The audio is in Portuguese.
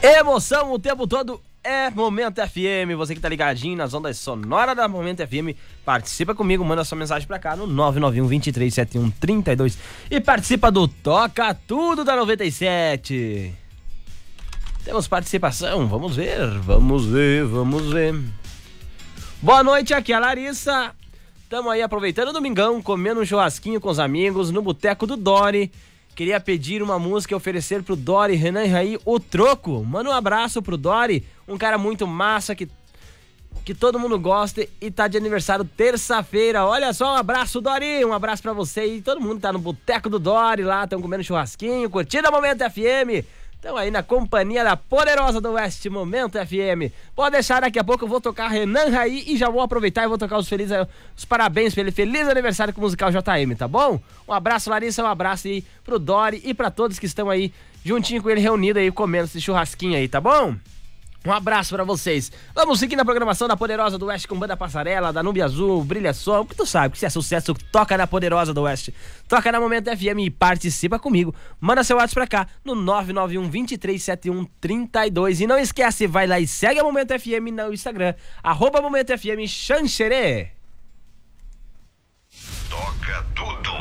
Emoção o tempo todo é Momento FM. Você que tá ligadinho nas ondas sonoras da Momento FM, participa comigo, manda sua mensagem pra cá no 991-237132 e participa do Toca Tudo da 97. Temos participação, vamos ver. Boa noite, aqui é a Larissa. Tamo aí aproveitando o domingão, comendo um churrasquinho com os amigos no Boteco do Dori. Queria pedir uma música e oferecer pro Dori, Renan e Raí, O Troco. Manda um abraço pro Dori, um cara muito massa que todo mundo gosta e tá de aniversário terça-feira. Olha só, um abraço, Dori, um abraço pra você e todo mundo tá no Boteco do Dori lá, estão comendo churrasquinho, curtindo a Momento FM. Estão aí na companhia da Poderosa do Oeste, Momento FM. Pode deixar, daqui a pouco eu vou tocar Renan Raí e já vou aproveitar e vou tocar os parabéns pra ele. Feliz aniversário com o Musical JM, tá bom? Um abraço, Larissa, um abraço aí pro Dori e pra todos que estão aí juntinho com ele, reunido aí, comendo esse churrasquinho aí, tá bom? Um abraço pra vocês. Vamos seguir na programação da Poderosa do Oeste com Banda Passarela, da Nubia Azul, Brilha Som, que tu sabe que se é sucesso, toca na Poderosa do Oeste. Toca na Momento FM e participa comigo. Manda seu WhatsApp pra cá no 991-237132. E não esquece, vai lá e segue a Momento FM no Instagram, @Momento FM Xanxerê. Toca tudo.